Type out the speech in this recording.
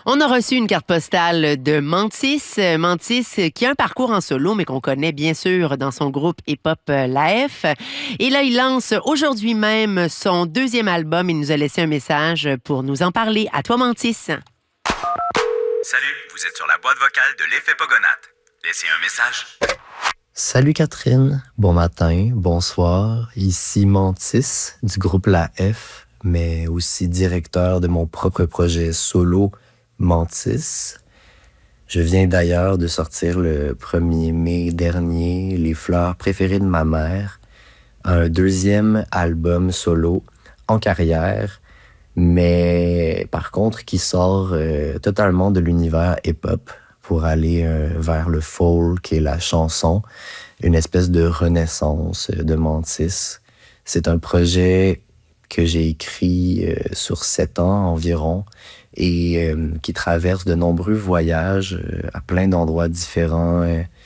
On a reçu une carte postale de Mantis. Mantis qui a un parcours en solo, mais qu'on connaît bien sûr dans son groupe hip-hop La F. Et là, il lance aujourd'hui même son deuxième album. Il nous a laissé un message pour nous en parler. À toi, Mantis. Salut, vous êtes sur la boîte vocale de l'Effet Pogonate. Laissez un message. Salut Catherine, bon matin, bonsoir. Ici Mantis du groupe La F, mais aussi directeur de mon propre projet solo Mantis. Je viens d'ailleurs de sortir le 1er mai dernier Les fleurs préférées de ma mère, un deuxième album solo en carrière, mais par contre qui sort totalement de l'univers hip-hop pour aller vers le folk et la chanson, une espèce de renaissance de Mantis. C'est un projet que j'ai écrit sur 7 ans environ et qui traverse de nombreux voyages à plein d'endroits différents